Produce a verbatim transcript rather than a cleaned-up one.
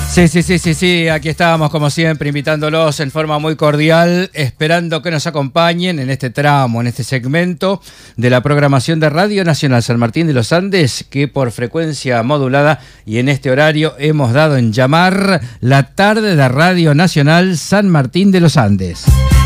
Sí, sí, sí, sí, sí, aquí estábamos como siempre invitándolos en forma muy cordial, esperando que nos acompañen en este tramo, en este segmento de la programación de Radio Nacional San Martín de los Andes, que por frecuencia modulada y en este horario hemos dado en llamar la tarde de Radio Nacional San Martín de los Andes.